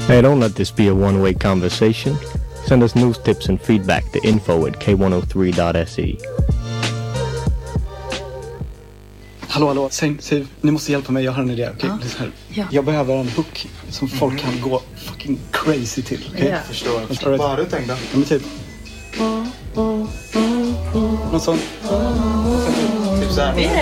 Hey, don't let this be a one-way conversation. Send us news tips and feedback to info@k103.se. Hallå, Siv, ni måste hjälpa mig, jag har en idé, okej? Ja. Jag behöver en hook som folk kan gå fucking crazy till, okej? Ja. Förstår. Vad har du tänkt då? Ja, men typ. Någon sån. Typ såhär.